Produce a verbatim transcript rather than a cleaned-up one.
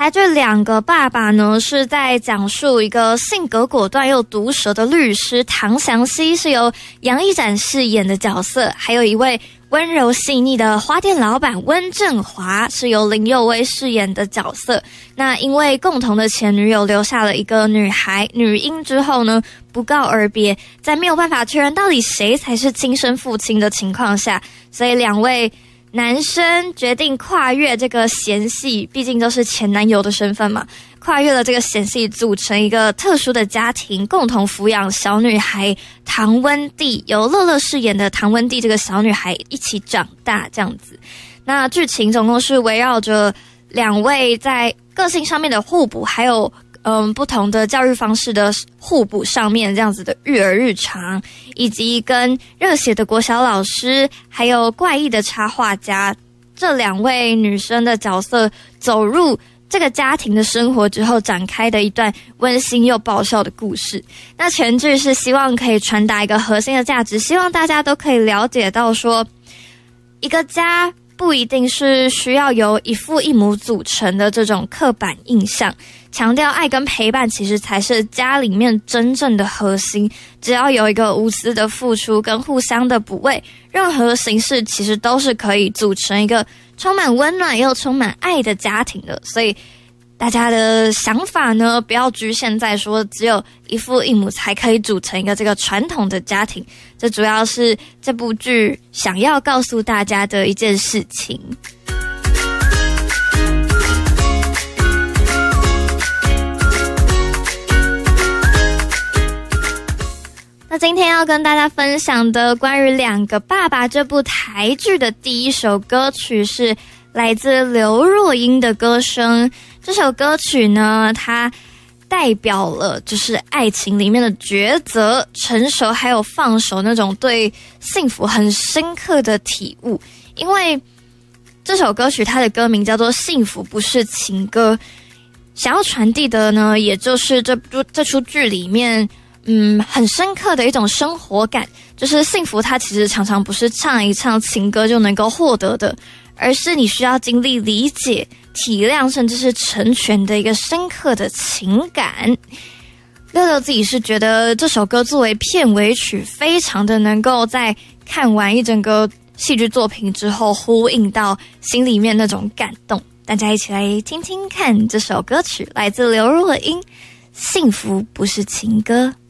台剧《两个爸爸》呢，是在讲述一个性格果断又毒舌的律师唐祥熙，是由杨一展饰演的角色，还有一位温柔细腻的花店老板温振华，是由林佑威饰演的角色。那因为共同的前女友留下了一个女孩女婴之后呢，不告而别，在没有办法确认到底谁才是亲生父亲的情况下，所以两位男生决定跨越这个嫌隙，毕竟都是前男友的身份嘛，跨越了这个嫌隙，组成一个特殊的家庭，共同抚养小女孩唐温蒂，由乐乐饰演的唐温蒂这个小女孩一起长大这样子。那剧情总共是围绕着两位在个性上面的互补，还有嗯，不同的教育方式的互补上面这样子的育儿日常，以及跟热血的国小老师，还有怪异的插画家这两位女生的角色走入这个家庭的生活之后展开的一段温馨又爆笑的故事。那全剧是希望可以传达一个核心的价值，希望大家都可以了解到说，一个家不一定是需要由一父一母组成的这种刻板印象，强调爱跟陪伴其实才是家里面真正的核心，只要有一个无私的付出跟互相的补位，任何形式其实都是可以组成一个充满温暖又充满爱的家庭的。所以大家的想法呢，不要局限在说只有一父一母才可以组成一个这个传统的家庭，这主要是这部剧想要告诉大家的一件事情。那今天要跟大家分享的关于《两个爸爸》这部台剧的第一首歌曲是来自刘若英的歌声。这首歌曲呢，它代表了就是爱情里面的抉择、成熟还有放手那种对幸福很深刻的体悟。因为这首歌曲它的歌名叫做《幸福不是情歌》，想要传递的呢，也就是这部这出剧里面嗯，很深刻的一种生活感，就是幸福它其实常常不是唱一唱情歌就能够获得的，而是你需要经历理解、体谅，甚至是成全的一个深刻的情感。六六自己是觉得这首歌作为片尾曲，非常的能够在看完一整个戏剧作品之后，呼应到心里面那种感动。大家一起来听听看这首歌曲，来自刘若英，《幸福不是情歌》。